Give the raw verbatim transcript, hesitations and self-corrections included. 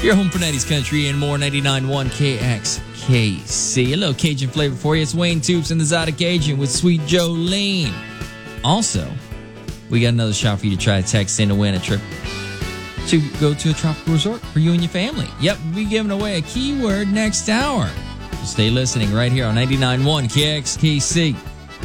Your home for nineties country and more. ninety-nine point one K X K C. A little Cajun flavor for you. It's Wayne Toops and the Zada Cajun with Sweet Jolene. Also, we got another shot for you to try to text in to win a trip to go to a tropical resort for you and your family. Yep, we'll be giving away a keyword next hour. So stay listening right here on ninety-nine point one K X K C.